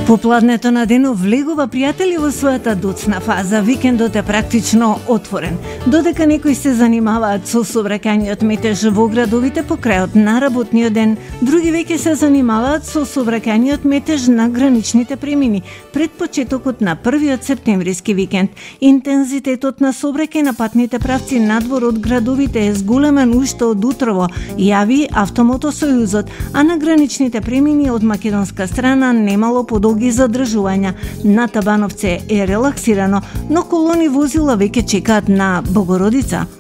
Попладнето на денов влегува, пријатели, во својата доцна фаза. Викендот е практично отворен. Додека некои се занимаваат со сообраќајниот метеж во градовите по крајот на работниот ден, други веќе се занимаваат со сообраќајниот метеж на граничните премини пред почетокот на првиот септемвриски викенд. Интензитетот на сообраќај на патните правци надвор од градовите е зголемен уште од утрово, јави Автомотосојузот, а на граничните премини од македонска страна немало подолги задржувања. На Табановце е релаксирано, но колони возила веќе чекаат на Богородица.